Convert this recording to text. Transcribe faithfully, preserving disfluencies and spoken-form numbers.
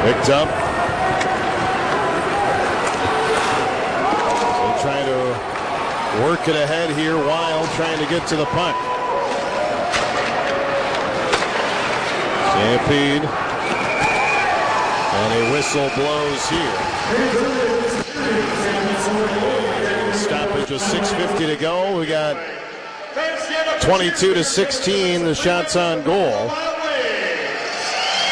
Picked up. So trying to work it ahead here while trying to get to the puck. Stampede. And a whistle blows here. Stoppage with six fifty to go. We got twenty-two to sixteen. The shots on goal.